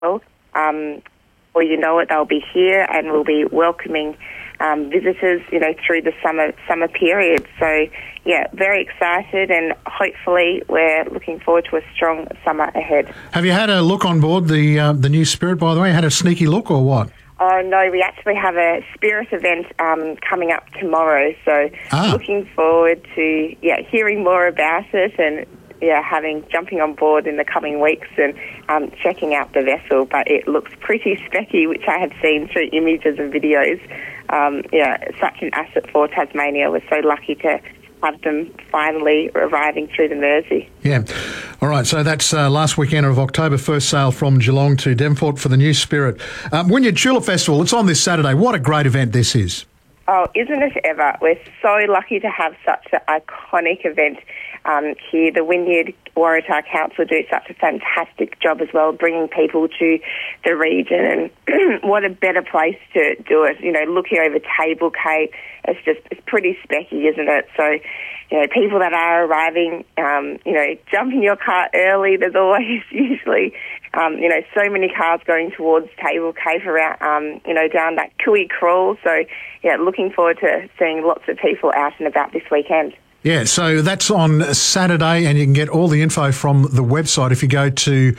well. Or you know it, they'll be here and we'll be welcoming visitors, through the summer period. So, yeah, very excited, and hopefully we're looking forward to a strong summer ahead. Have you had a look on board the new Spirit, by the way? Had a sneaky look or what? Oh, no, we actually have a Spirit event coming up tomorrow, so looking forward to hearing more about it and jumping on board in the coming weeks and checking out the vessel. But it looks pretty specky, which I have seen through images and videos. Such an asset for Tasmania. We're so lucky to have them finally arriving through the Mersey. Yeah. All right, so that's last weekend of October, first sail from Geelong to Devonport for the new Spirit. Wynyard Tulip Festival, it's on this Saturday. What a great event this is. Oh, isn't it ever? We're so lucky to have such an iconic event here. The Wynyard Waratah Council do such a fantastic job as well, bringing people to the region, and what a better place to do it. Looking over Table Cape, it's pretty specky, isn't it? So, people that are arriving, jump in your car early. There's always usually, so many cars going towards Table Cape around, down that Cooey Crawl. So, looking forward to seeing lots of people out and about this weekend. Yeah, so that's on Saturday, and you can get all the info from the website if you go to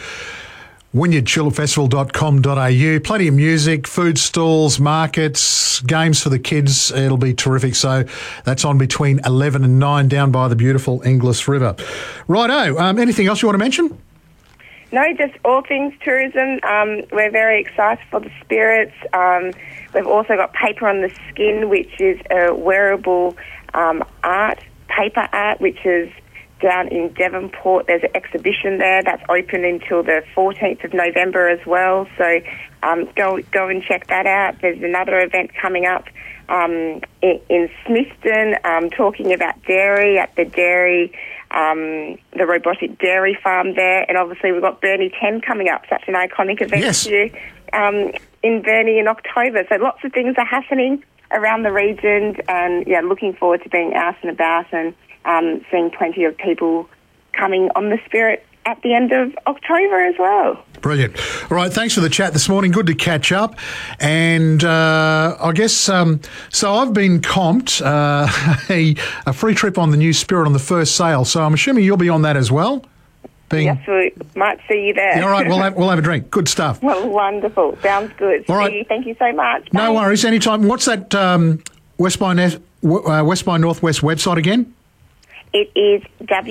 wynyardtulipfestival.com.au. Plenty of music, food stalls, markets, games for the kids. It'll be terrific. So that's on between 11 and 9 down by the beautiful Inglis River. Righto, anything else you want to mention? No, just all things tourism. We're very excited for the Spirits. We've also got Paper on the Skin, which is a wearable paper art, which is down in Devonport. There's an exhibition there that's open until the 14th of November as well. So go and check that out. There's another event coming up in Smithton, talking about dairy at the the robotic dairy farm there. And obviously we've got Burnie 10 coming up, such an iconic event here in Burnie in October. So lots of things are happening around the region, and looking forward to being out and about and seeing plenty of people coming on the Spirit at the end of October as well. Brilliant. All right, thanks for the chat this morning. Good to catch up. And I guess, so I've been comped a free trip on the new Spirit on the first sail, so I'm assuming you'll be on that as well? Yes, we might see you there. All right, we'll have a drink. Good stuff. Well, wonderful. Sounds good. All right. See you. Thank you so much. Bye. No worries. Anytime. What's that West by Northwest website again? It is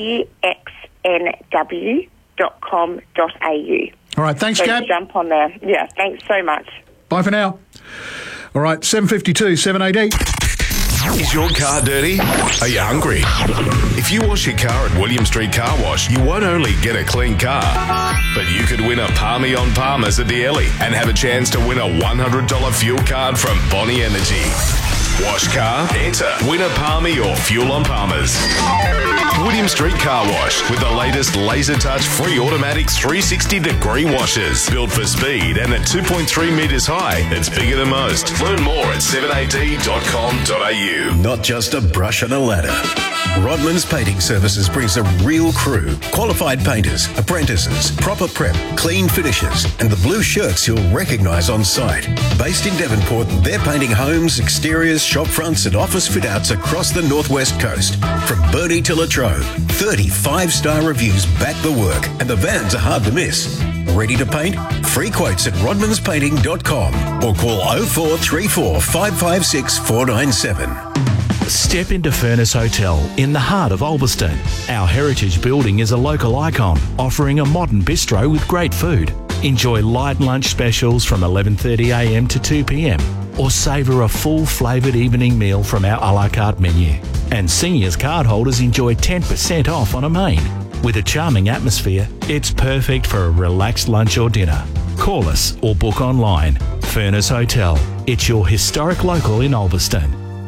wxnw.com.au. All right, thanks, so Gab. Jump on there. Yeah, thanks so much. Bye for now. All right, 7:52, 7:88. Is your car dirty? Are you hungry? If you wash your car at William Street Car Wash, you won't only get a clean car, but you could win a Palmy on Palmers at the Ellie and have a chance to win a $100 fuel card from Bonnie Energy. Wash car, enter, win a Palmy or fuel on Palmers. William Street Car Wash with the latest laser touch free automatic 360-degree washers. Built for speed and at 2.3 metres high. It's bigger than most. Learn more at 7ad.com.au. Not just a brush and a ladder. Rodman's Painting Services brings a real crew. Qualified painters, apprentices, proper prep, clean finishes, and the blue shirts you'll recognise on site. Based in Devonport, they're painting homes, exteriors, shop fronts and office fit-outs across the northwest coast. From Burnie to Latrobe, 30 5-star reviews back the work, and the vans are hard to miss. Ready to paint? Free quotes at rodmanspainting.com or call 0434 556 497. Step into Furnace Hotel in the heart of Ulverston. Our heritage building is a local icon, offering a modern bistro with great food. Enjoy light lunch specials from 11:30am to 2pm, or savour a full flavoured evening meal from our a la carte menu. And seniors card holders enjoy 10% off on a main. With a charming atmosphere, it's perfect for a relaxed lunch or dinner. Call us or book online. Furnace Hotel. It's your historic local in Ulverston.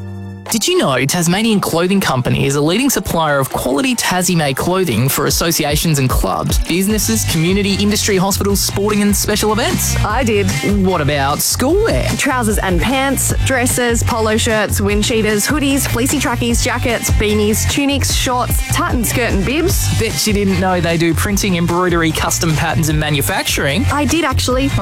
Did you know Tasmanian Clothing Company is a leading supplier of quality Tassie-made clothing for associations and clubs, businesses, community, industry, hospitals, sporting and special events? I did. What about schoolwear? Trousers and pants, dresses, polo shirts, wind cheaters, hoodies, fleecy trackies, jackets, beanies, tunics, shorts, tartan skirt and bibs. Bet you didn't know they do printing, embroidery, custom patterns and manufacturing. I did actually.